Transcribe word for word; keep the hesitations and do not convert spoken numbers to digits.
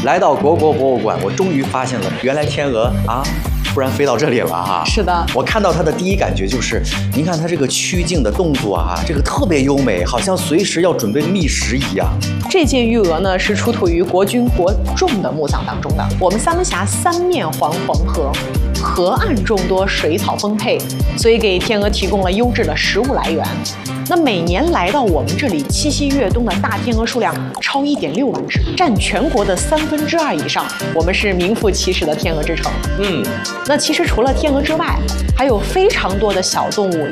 来到国国博物馆，我终于发现了，原来天鹅啊，突然飞到这里了哈。 是的， 我看到它的第一感觉就是，您看它这个曲颈的动作啊，这个特别优美，好像随时要准备觅食一样。 这件玉鹅呢，是出土于国军国重的墓葬当中的。我们三门峡三面环黄河，河岸众多，水草丰沛，所以给天鹅提供了优质的食物来源。那每年来到我们这里栖息越冬的大天鹅数量超一点六万只，占全国的三分之二以上。我们是名副其实的天鹅之城。 嗯， 那其实除了天鹅之外，还有非常多的小动物